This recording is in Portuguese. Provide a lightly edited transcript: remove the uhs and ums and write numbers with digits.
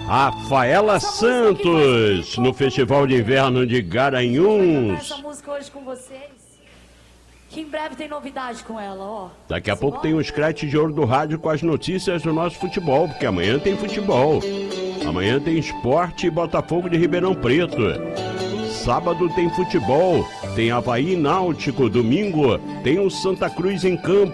Rafaela Santos, no Festival de Inverno de Garanhuns. Essa música hoje com vocês, que em breve tem novidade com ela, ó. Daqui a pouco tem um scratch de ouro do rádio com as notícias do nosso futebol, porque amanhã tem futebol. Amanhã tem Sport e Botafogo de Ribeirão Preto. Sábado tem futebol, tem Avaí e Náutico. Domingo tem o Santa Cruz em campo.